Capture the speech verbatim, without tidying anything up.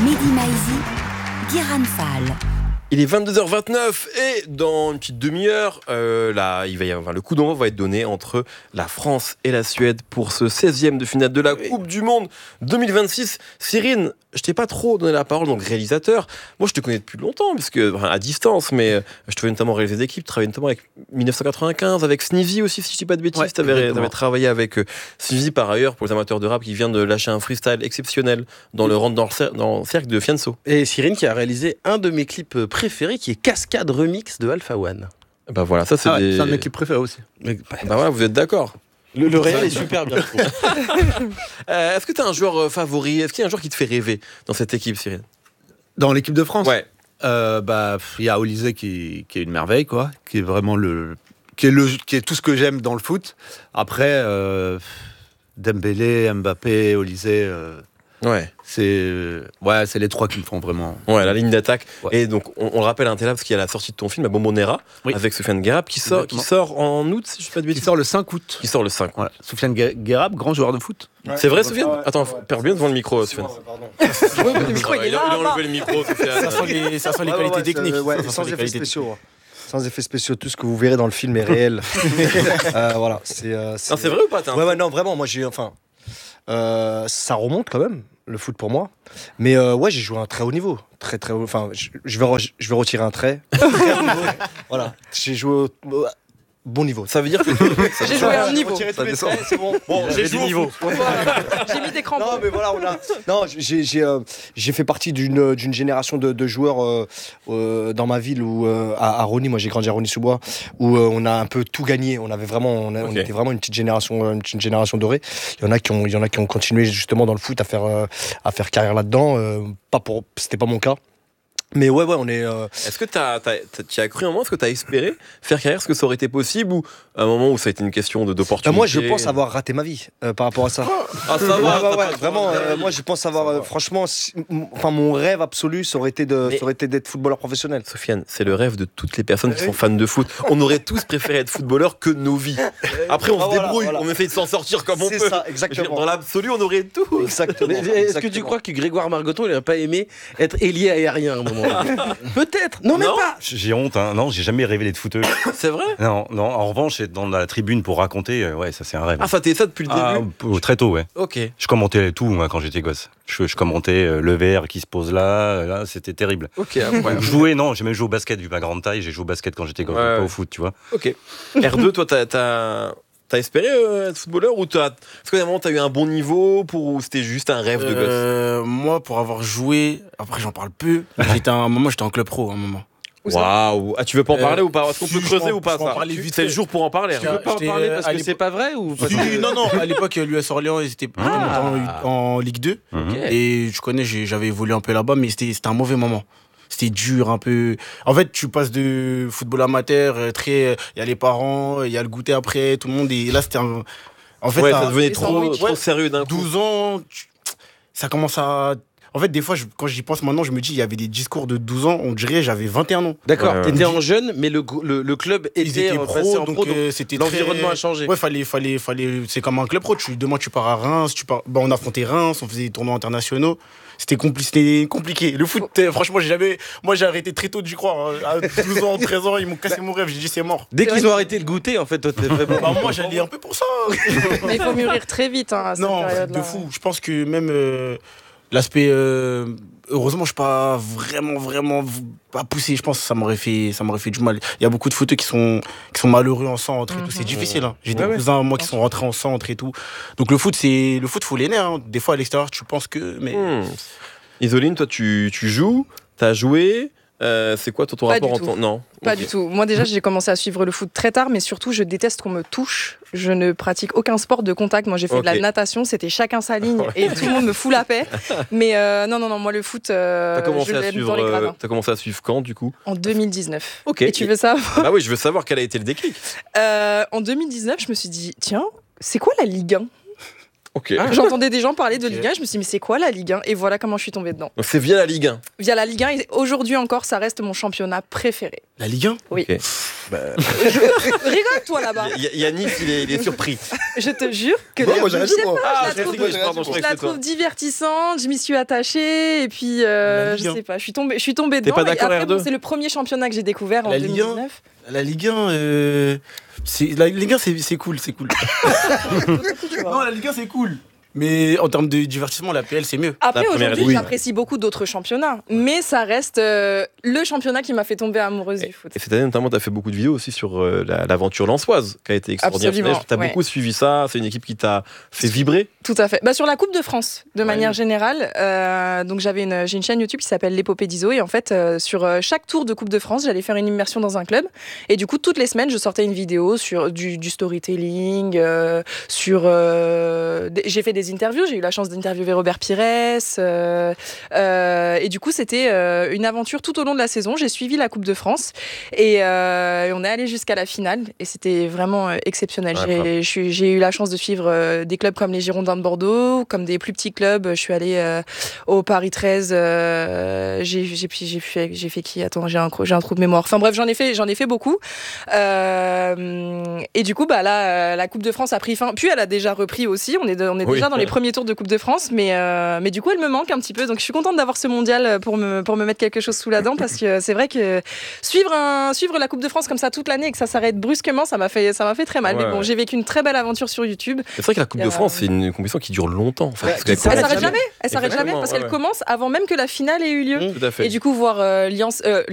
Mehdi Maizi, Guérin Fall. Il est vingt-deux heures vingt-neuf et dans une petite demi-heure, euh, là, il va y avoir, le coup d'envoi va être donné entre la France et la Suède pour ce seizième de finale de la oui. Coupe du Monde deux mille vingt-six. Cyrine, je t'ai pas trop donné la parole, donc réalisateur. Moi, je te connais depuis longtemps, parce que, enfin, à distance, mais je te vois notamment réaliser des équipes, travailler notamment avec dix-neuf cent quatre-vingt-quinze, avec Sneezy aussi, si je dis pas de bêtises. Ouais, tu avais travaillé avec euh, Sneezy par ailleurs, pour les amateurs de rap, qui vient de lâcher un freestyle exceptionnel dans le rentre dans le, cer- dans le cercle de Fianso. Et Cyrine qui a réalisé un de mes clips préférés, qui est Cascade Remix de Alpha One. Bah voilà, ça c'est ah ouais, des... c'est un de mes clips préférés aussi. Mais, bah, bah voilà, vous êtes d'accord. Le, le réel est super bien. euh, est-ce que tu as un joueur favori? Est-ce qu'il y a un joueur qui te fait rêver dans cette équipe, Cyril? Dans l'équipe de France? Ouais. Euh, bah, il y a Olysée qui, qui est une merveille, quoi, qui est vraiment le, qui est le, qui est tout ce que j'aime dans le foot. Après, euh, Dembélé, Mbappé, Olysée. Euh, Ouais. C'est, ouais, c'est les trois qui me font vraiment. Ouais, la ligne d'attaque. Ouais. Et donc, on, on le rappelle, hein, t'es là parce qu'il y a la sortie de ton film, La Bombonera, oui. avec Soufiane Guérab, qui sort, qui sort en août, si je ne pas de bêtises. Qui sort le cinq août. Qui sort le cinq. Voilà. Soufiane Guérab, grand joueur de foot. Ouais, c'est vrai, Soufiane? Ouais, Attends, ouais. Perds bien devant le micro, Soufiane. Le micro, il est là. Il a enlevé le micro, Soufiane. Ça sent les, ça sent les ouais, qualités ouais, techniques. Ouais, sans effets spéciaux. Sans effets spéciaux, tout ce que vous verrez dans le film est réel. euh, voilà, c'est. Euh, c'est... Non, c'est vrai ou pas? Ouais, ouais, non, vraiment, moi j'ai. Enfin. Euh, ça remonte quand même, le foot pour moi. Mais euh, ouais, j'ai joué à un très haut niveau. Très, très haut. Enfin, je, je, vais, re, je vais retirer un trait. Très haut niveau. Voilà. J'ai joué au, au bon niveau. Ça veut dire que. J'ai joué à un niveau. Ça traits, c'est bon. Bon, j'ai joué au niveau. J'ai mis des crampons. Non, mais voilà, on a. Non, j'ai, j'ai, euh, j'ai fait partie d'une, d'une génération de, de joueurs euh, euh, dans ma ville où, euh, à, à Rosny, moi j'ai grandi à Rosny-sous-Bois, où euh, on a un peu tout gagné. On avait vraiment, on, a, okay. on était vraiment une petite génération, une petite génération dorée. Il y en a qui ont, il y en a qui ont continué justement dans le foot à faire, euh, à faire carrière là-dedans. Euh, pas pour, c'était pas mon cas. Mais ouais, ouais, on est. Euh... Est-ce que t'as, t'as, tu as cru un moment, est-ce que tu as espéré faire carrière, est-ce que ça aurait été possible, ou à un moment où ça a été une question de, d'opportunité? Bah moi, je pense avoir raté ma vie euh, par rapport à ça. Ah, ça va, ouais, ouais, ouais, vraiment, euh, moi, je pense avoir. Euh, franchement, si, enfin, mon rêve absolu, ça aurait été, de, Mais... ça aurait été d'être footballeur professionnel. Soufiane, c'est le rêve de toutes les personnes qui sont fans de foot. On aurait tous préféré être footballeur que nos vies. Après, on ah, se voilà, débrouille, voilà. on essaye de s'en sortir comme on c'est peut. C'est ça, exactement. Dans l'absolu, on aurait tout. Exactement. Mais, est-ce exactement. que tu crois que Grégoire Margoton, il n'a pas aimé être ailier aérien à un moment? Peut-être. Non, mais non. pas. J'ai honte, hein. Non, j'ai jamais rêvé d'être footeux. C'est vrai? Non, non. En revanche, être dans la tribune pour raconter, euh, ouais, ça c'est un rêve. Ah, ça t'es ça depuis le ah, début? Très tôt, ouais. Ok. Je commentais tout, moi, quand j'étais gosse. Je, je commentais euh, le verre qui se pose là, là, c'était terrible. Ok. Ouais. Jouer, non, j'ai même joué au basket vu ma grande taille. J'ai joué au basket quand j'étais gosse, ouais, pas ouais. au foot, tu vois. Ok. R deux, toi, t'as. t'as... T'as espéré euh, être footballeur ou t'as... Est-ce qu'à un moment t'as eu un bon niveau pour... ou c'était juste un rêve de gosse? euh, Moi, pour avoir joué, après j'en parle peu, j'étais à un moment, j'étais en club pro à un moment. Waouh! Ah, tu veux pas en parler euh, ou pas? Est-ce qu'on si peut creuser ou pas ça? C'est le jour pour en parler. Tu veux pas en parler parce que c'est pas vrai ou pas? Non, non, à l'époque, l'U S Orléans, ils étaient ah. en, en Ligue deux. Okay. Et je connais, j'avais évolué un peu là-bas, mais c'était, c'était un mauvais moment. C'était dur un peu. En fait, tu passes de football amateur, très. Il y a les parents, il y a le goûter après, tout le monde. Et là, c'était un. En fait, ouais, ça devenait trop, trop ouais, sérieux d'un coup. douze ans, tu... ça commence à. En fait, des fois, je, quand j'y pense maintenant, je me dis, il y avait des discours de douze ans, on dirait j'avais vingt et un ans. D'accord, ouais, t'étais en jeune, mais le, le, le club était, était pro, en donc, pro, donc euh, c'était l'environnement très... a changé. Ouais, fallait, fallait, fallait. C'est comme un club pro. Tu, demain, tu pars à Reims, tu pars. Bah, on affrontait Reims, on faisait des tournois internationaux. C'était, compli- c'était compliqué. Le foot, franchement, j'ai jamais. Moi, j'ai arrêté très tôt d'y croire. À douze ans, treize ans, ils m'ont cassé mon rêve. J'ai dit, c'est mort. Dès qu'ils ont arrêté le goûter, en fait, toi, t'es vraiment. Bah, moi, j'allais un peu pour ça. Mais il faut mûrir très vite, hein, à cette non, période-là. de fou. Je pense que même euh, l'aspect. Euh, heureusement, je suis pas vraiment, vraiment pas poussé. Je pense que ça m'aurait fait, ça m'aurait fait du mal. Il y a beaucoup de footeux qui sont, qui sont malheureux en centre et mm-hmm. tout. C'est difficile. Hein. J'ai des ouais, cousins, ouais. moi, qui sont rentrés en centre et tout. Donc le foot, c'est le foot, faut les nerfs. Hein. Des fois, à l'extérieur, tu penses que. Mais... Mmh. Isoline, toi, tu, tu joues, t'as joué. Euh, c'est quoi ton, ton rapport en temps? Non. Pas okay. du tout. Moi déjà, j'ai commencé à suivre le foot très tard, mais surtout, je déteste qu'on me touche. Je ne pratique aucun sport de contact. Moi, j'ai fait okay. de la natation, c'était chacun sa ligne et tout le monde me fout la paix. Mais euh, non, non, non, moi, le foot, euh, t'as commencé je à l'aime suivre, dans les gradins. Euh, t'as commencé à suivre quand, du coup? En deux mille dix-neuf. Ok. Et tu veux savoir? Bah oui, je veux savoir quel a été le déclic. Euh, en deux mille dix-neuf, je me suis dit, tiens, c'est quoi la Ligue un? Ok. Ah. J'entendais des gens parler de Okay. Ligue un, je me suis dit mais c'est quoi la Ligue un? Et voilà comment je suis tombée dedans. Donc c'est via la Ligue un. Via la Ligue un, et aujourd'hui encore, ça reste mon championnat préféré. La Ligue un? Oui. Okay. Bah... Rigole toi là-bas. Y- y- Yannis, il est, il est surpris. Je te jure que Ouais, la- moi, j'ai je rien sais dit, moi. pas, Ah, je la trouve, rigole, pardon, je je croyais la que c'était trouve divertissante, je m'y suis attachée et puis euh, La Ligue je un. sais pas, je suis tombée, je suis tombée T'es dedans. pas et d'accord, après, R deux? bon, c'est le premier championnat que j'ai découvert en La Ligue un? deux mille dix-neuf. La Ligue un, euh... c'est... la Ligue un, c'est, c'est cool, c'est cool. Non, la Ligue un, c'est cool. Mais en termes de divertissement, la P L, c'est mieux. Après, La première aujourd'hui, ligue. j'apprécie beaucoup d'autres championnats, mais ça reste euh, le championnat qui m'a fait tomber amoureuse du foot. Et cette année, notamment, tu as fait beaucoup de vidéos aussi sur euh, la- l'aventure lensoise, qui a été extraordinaire. Absolument, Tu as ouais. beaucoup suivi ça. C'est une équipe qui t'a fait vibrer. Tout à fait. Bah, sur la Coupe de France, de Ouais. manière générale, euh, donc j'avais une, j'ai une chaîne YouTube qui s'appelle l'épopée d'Iso et en fait, euh, sur euh, chaque tour de Coupe de France, j'allais faire une immersion dans un club et du coup, toutes les semaines, je sortais une vidéo sur du, du storytelling, euh, sur, euh, des- j'ai fait des interviews, j'ai eu la chance d'interviewer Robert Pires, euh, euh, et du coup, c'était euh, une aventure tout au long de la saison. J'ai suivi la Coupe de France et, euh, et on est allé jusqu'à la finale et c'était vraiment euh, exceptionnel. Ouais, J'ai, je suis- j'ai eu la chance de suivre euh, des clubs comme les Girondins de Bordeaux, comme des plus petits clubs. Je suis allée euh, au Paris treize. Euh, j'ai, j'ai, puis j'ai, fait, j'ai fait qui? Attends, j'ai un, cro- j'ai un trou de mémoire. Enfin bref, j'en ai fait, j'en ai fait beaucoup. Euh, et du coup, bah là, euh, la Coupe de France a pris fin. Puis elle a déjà repris aussi. On est, de- on est Oui. déjà dans les premiers tours de Coupe de France, mais euh, mais du coup, elle me manque un petit peu. Donc je suis contente d'avoir ce mondial pour me pour me mettre quelque chose sous la dent parce que c'est vrai que suivre un suivre la Coupe de France comme ça toute l'année et que ça s'arrête brusquement, ça m'a fait ça m'a fait très mal. Ouais, mais bon, ouais. j'ai vécu une très belle aventure sur YouTube. C'est vrai que la Coupe de Euh, France, c'est une compétition qui dure longtemps. En fait, Ouais, parce qu'elle qui Elle commence- s'arrête jamais. Elle s'arrête jamais Exactement, parce ouais, qu'elle ouais. commence avant même que la finale ait eu lieu. Tout à fait. Et du coup, voir euh, Liance- euh,